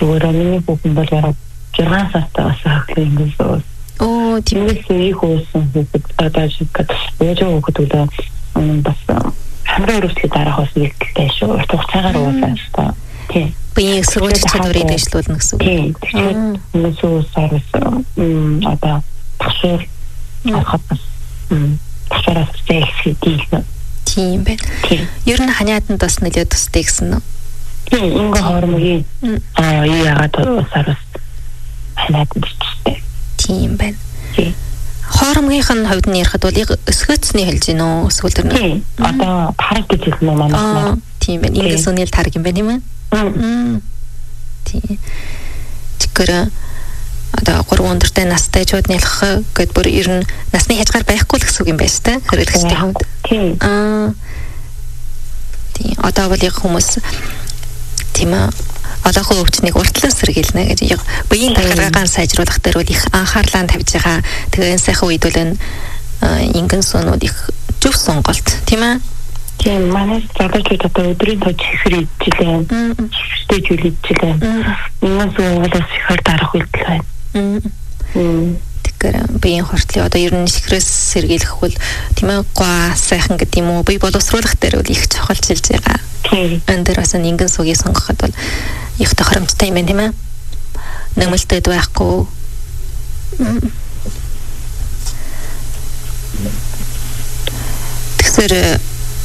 зүгээр миний бүхэн бол яруу 6 сартаас ахлаа ингэж Оо тиймээс их уусан хүүхэд одоо жихэд өөжөө хүүхэд бас хамраа өрөвслөд дараахаас нэгдэлтэй шүү. Урт хугацаагаар уусаа шүү. Тийм. Биеийн сургууль чадварыг дэвшлүүлнэ гэсэн үг. Тийм. Тэгэхээр сүүсээр одоо ташуур хатас ташуураас зээлсхий дийлнэ. Тийм байна. Ер нь ханиаданд бас нөлөө тустай гэсэн нь. Тийм. Ингээ хормогийн яагаад усаар ханиаданд тустай. Тийм байна. Тийм. Хоромгийнх нь хувьд нь ярихад бол өсгөөцний хэлж гин үү? Эсвэл тэр нь одоо тараг гэж хэлнэ үү манай. Тийм байна. Ингээс үнэл тараг юм байна тийм ээ. Тийм. Тэгэхээр одоо 3 өндөртэй настай чууд нэлэх гэд бүр ер нь насны хязгаар байхгүй л гэсэн үг юм байна шүү дээ. Хэрэглэгчдийн хувьд. Тийм. Тийм. Одоо бол яг хүмүүс тийм ээ одоохон өвчнийг уртлан сэргийлнэ гэж биеийн дараагаан сайжруулах дээр бол их анхаарлаа тавьж байгаа. Тэгээ энэ сайхан үед бол ингэн суунууд их зөв сонголт тийм ээ. Тийм манай залуучууд одоо өдрийн тоо чихэр идчихлээ. Чихэртэй зүйл идчихлээ. Ингэн суунаас ихэр дарах үйлдэл байна. Тэгэхээр биеийн хортлын одоо ер нь чихрээс сэргийлэх бол тийм ээ гоо сайхан гэдэг юм уу бие боловсруулах дээр бол их чухалчилж байгаа. Тийм. Энэ дээр бас ингэн суугийг сонгоход бол их тохиромжтой юм байна тийм ээ. Нэмэлтэд байхгүй. Тэгэхээр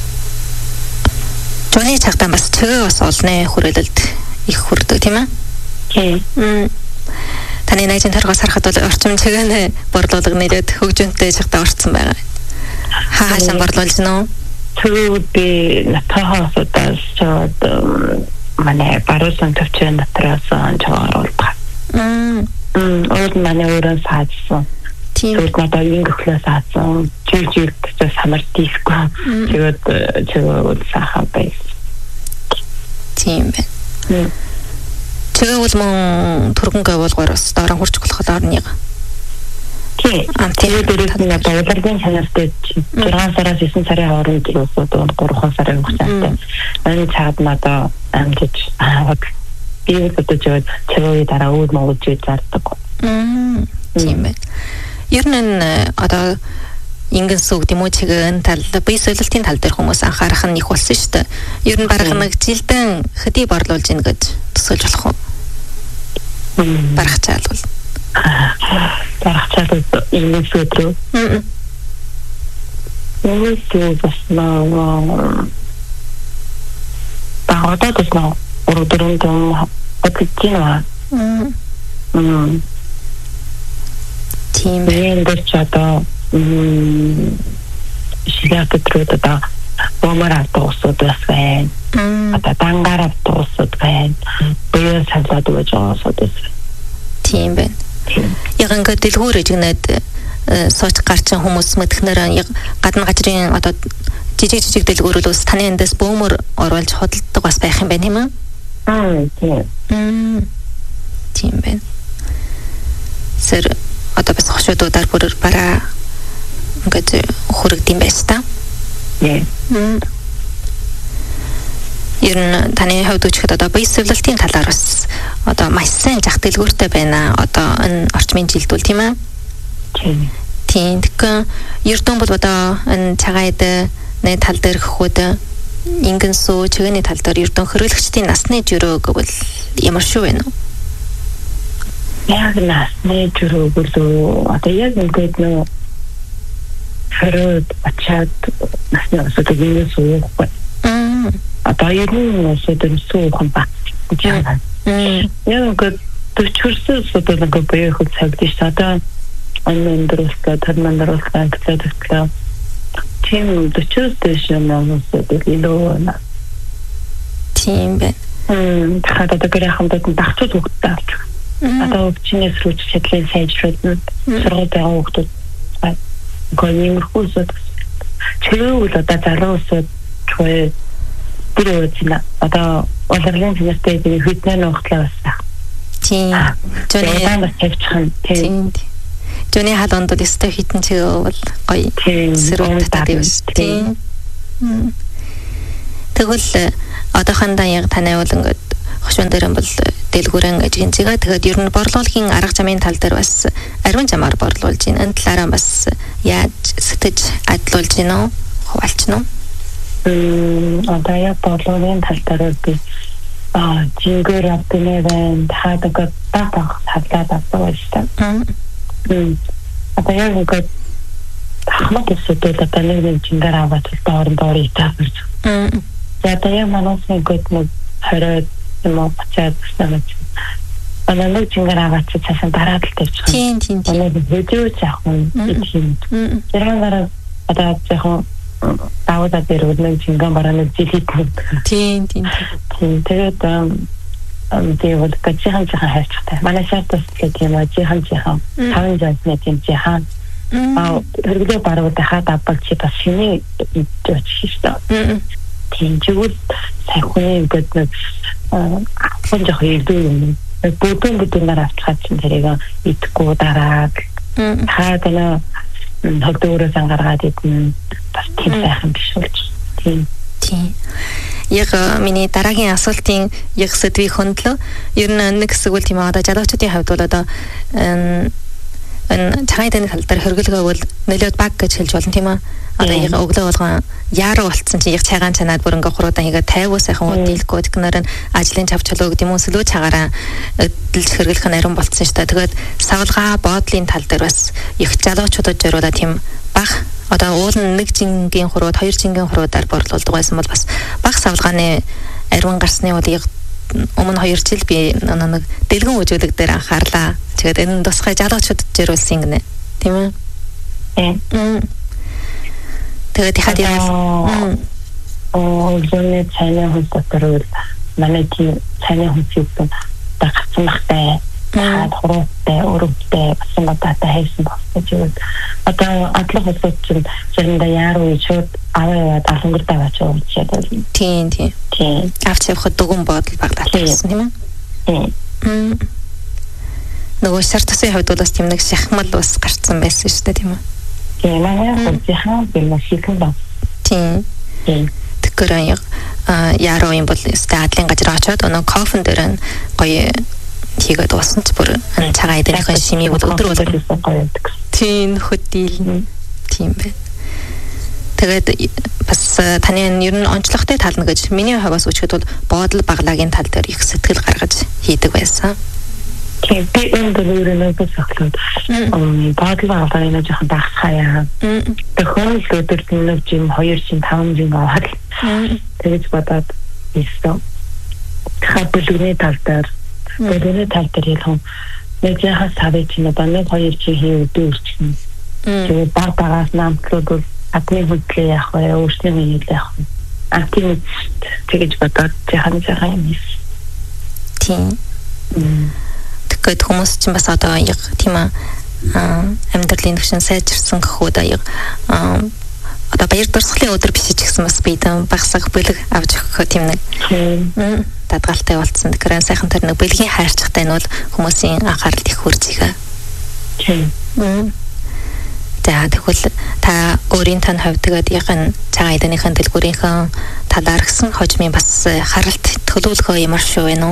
Жоны цагтаа бас чигээ бас олны хүрээлэлд их хүрдэг тийм ээ. Тийм. Таны найзын таргаас харахад бол орчим чигээ борлуулга нэлээд хөгжөнтэй цагтаа орцсон байгаа. Хаашаа борлуулж гинөө? Төвд натахаас удаас манай баруусан төвчөн дотроос чагаруулдаг. Өөр манай өөрөө саадсан. Тийм. Одоо ингэхлээс саадсан. Жижиг гэж самар диско. Тэгээд сахан байс. Тийм байна. Тэгээ бол мөн түргэнгээ болгоороос доорон хурж болох орныг. Тийм. Тэгээд дээрээс нь одоо удалгийн чанартай 6 сараас 9 сарын хооронд усууд 3 сарын хугацаанд энэ цаад надаа амжиж би одоо чигээ дараа үүд монгол жий зардаг. Тийм байна. Ер нь одоо ингэн сүг дэмүү чигээр тал бие солилтын тал дээр хүмүүс анхаарах нь их болсон шүү дээ. Ер нь бараг нэг жилдэн хэдий борлуулж ийн гэж төсөөлж болох уу? Барах чаал бол. Барах чаал ингэн сүдрүү. Нэг зүйл бас наа одоо бас наа өрөөдрөнд отлично. Тийм энэ одоо ширэт төрөд одоо бомар автобусууд байна. Одоо дангаар автобусууд байна. Бие салаад байж байгаа асуудал. Тийм байна. Яг ингээд дэлгүүрэж гэнэд сууч гарчин хүмүүс мэдхнээр яг гадна газрын одоо жижиг дэлгүүрүүл ус таны эндээс бөөмөр оруулж хөдөлдөг бас байх юм байна тийм үү? Тийм байна. Сэр одоо бас хошуудаар бүр бараа ингээд хүрэгдэм байж та. Ер нь таны хувьд үчихэд одоо бие сувлалтын талаар бас одоо маш сайн зах дэлгүүртэй байна. Одоо энэ орчмын жилд бол тийм ээ. Тийм. Тэгэхээр Эрдэнэ бол одоо энэ цагаайды тал дээр хөхөд ингэн сүү чигээний тал дээр Эрдэнэ хөрөлгчдийн насны жирөө гэвэл ямар шүү вэ? Яг насны жирөө бол одоо яг ингээд нөө хөрөд ачаад насны асуудал ингэ суухгүй. Одоо яг нь асуудал суухан ба. Яг ингээд төчөрсөн асуудал ингээд бие хөл цагдиш одоо андруулка тэрмандруулка гэдэг тийм төчөрсөн юм асуудал илүүна. Тийм бэ. Тэгэхээр одоо гэрээ хамтад тахцууд хөгтөө авч. Одоо өвчнээс рүү чиглэл сайжруулна. Сургууль байгаа хөгтүүд гоньмөрхөө асуудал. Чиглэл одоо залуусууд чой дөрөвчнө. Одоо улирлын финанстэй хөдөлгөөний нөхцөл басна. Тийм. Жоньяан тавьчихсан. Тийм. Жоньяан халуунд бол өстой хитэн чигээ бол гоё сэрүүн татдаг юм. Тэгвэл одоохондоо яг таны бол ингээд хошуун дээр бол дэлгүүрэн ажиг зэга тэгээд ер нь борлуулалтын арга замын тал дээр бас ариун замаар борлуулж байна. Энэ талаараа бас яаж сэтгэж адлуулж байна уу? Хуваалч нь уу? Одоо яг борлуулалтын тал дээр би жингэр автоневэн хаадаг татах таглаад авсан байна. Одоо яг ингээд ахмад эсвэл одоо нэг жингэр аваад доорн итаах. Одоо яг манаас ингээд нэг 20 юм бацаад байна. Нэг жингэр аваад цаасан дараад л тавьчих. Тийм. Нэг видео заах юм. Тэрээр одоо яг даваад дээр нэг жингэн барааны жилít. Тийм. Тэгээд тэгээд гажихан хайрцагтай. Манай шаардлагатай тийм жихан 5 жантны тийм жихан. Хэрэглээ барууд хаад авбал чи бас шинэ идэж шүү. Тийм зүгээр сайхан ингээд нэг хонжох юм. Бүгд нараа авчихад чинь тэрийг идэхгүй дараад хаагана хөгдөөрөөс ангаргаад идэн бас тийм сайхан биш болж. Тийм. Яг миний дараагийн асуултын яг сэдвийг хөндлөө. Ер нь нэг хэсэг үл тийм одоо залуучуудын хувьд бол одоо энэ цагаан эдний тал дээр хөргөлгөө бол нөлөөд баг гэж хэлж болно тийм үү? Одоо яг өглөө болгон яаруу болцсон чи яг цагаан чанаад бүр ингээ хуруудан хийгээ 50 сайхан удилгүй тэгнээр нь ажлын чав чулуу гэдэг юм уу сэлүү цагаараа өдөлж хөргөлөх нь ариун болцсон шүү дээ. Тэгээд савлгаа боодлын тал дээр бас их залуучуудад зориулаад тийм баг одоо уул нь 1 жингийн хурууд 2 жингийн хуруудаар борлуулдаг байсан бол бас баг савлгааны ариун гарсны бол яг өмнө 2 жил би нэг дэлгэн үжүүлэг дээр анхаарлаа. Тэгээд энэ тусгай залуучуудад зориулсан гинэ. Тийм үү? Тэгээд хаад яасан? Зөний цайны хүнс дотор манай тийм цайны хүнсийг дагцмахтай, хуруутай, өрөвтэй басан бататай хайсан болсон. Одоо адлах хүсэж чинь заримдаа яаруу шууд аваад алангар даваач уучаад. Тийм. Авч явахад дугуун бодол баглаад байсан тийм үү? Нөгөө шар тусын хувьд бол бас тийм нэг шахмал бас гарцсан байсан шүү дээ тийм үү? Тийм манай хожихаа бэлмэшигэн ба. Тийм. Тэгэхээр яаруу юм бол өстэй адлын газар очоод өнөө кофен дээр нь гоё хийгээд дууссан ч бүр цагаан эднийхэн шимийг өдөр болгоо. Тийм хөдөл. Тийм байна. Тэгээд бас таны ер нь онцлогтой тал нь гэж миний хувьас үчихэд бол бодол баглагийн тал дээр их сэтгэл гаргаж хийдэг байсан. Тийм би энэ дөрөвнөө bëсахлаад бодол баглагын жоохон дагсхаяа. Төхөөл өдөртөө нэг жим 2 жим 5 жим аваад тэгэж бодоод ийсэн. Хабөлгний тал дээр ялхан нэг яхаа савч нь одоо нэг 2 жим хийвдээ үрчнэ. Тэгээд багаас намтлууд бол адны хөдлөө яах вэ? Өөрсдөө хийлээ яах вэ? Актив тэгэж бодоод яхаа юм ийс. Тийм. Тэгээд хүмүүс чинь бас одоо яг тийм амьдралын түвшин сайжирсан гэхүүд яг одоо баяр дурсгалын өдөр биш ч гэсэн бас бидэн багсаг бэлэг авч өгөх тийм нэг дадгалтай болцсон. Тэгэхээр сайхан тэр нэг бэлгийн хайрцагтай нь бол хүмүүсийн анхаарал их хүрзэйгээ. Тийм. За тэгвэл та өөрийн тань хувьд тэгээд яг энэ цагаан эднийхэн дэлгүүрийнхэн талаар гисэн хожмын бас харалт төлөвлөгөө ямар шүү вэ нөө?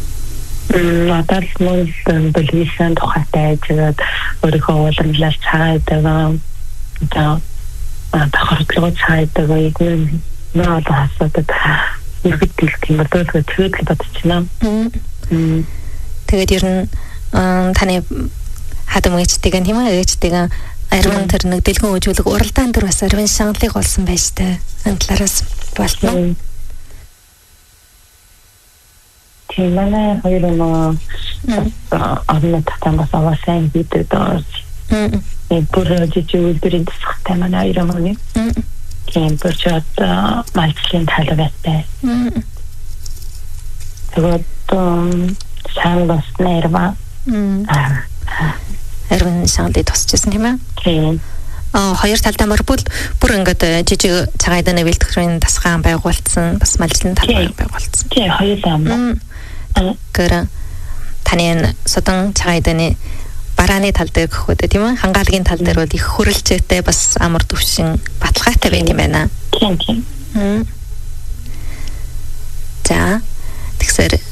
Надад мөн бэлгийн тухайтай тэгээд өөрийнхөө уламжлал цагаан эдэг тохиолдлого цайдаг ийм наад асуудад иргэдэл тийм бодолтой тэгэл бодчихно. Тэгээд ер нь таны хадам ээжтэйг тийм ээ ээжтэйг ариун тэр нэг дэлгэн үжүүлэг уралдаан дээр бас ариун шангалыг олсон байж тээ. Энэ талаараас болтно. Тийм манай хоёр маа авна татамас авасан гэдэг доо. Бүр жижигүүдэрийн тасхтай манай хоёр маа. Тийм бүрчат малчлын талбайтай. Тэгээд сайн басна ирва. Ариун шангалыг тусчихсан тийм ээ. Тийм. Хоёр талдаа бүр ингээд жижиг цагаан эдний бэлтгэрийн тасгаан байгуулсан бас малчлын талбай байгуулсан. Тийм хоёулаа. Гэр таны содан цагаан эдний барааны тал дээр гэхүүд тийм ээ хангаалгийн тал дээр бол их хөрөлцөөтэй бас амар төвшин баталгаатай байт юм байна. Тийм. За тэгсэр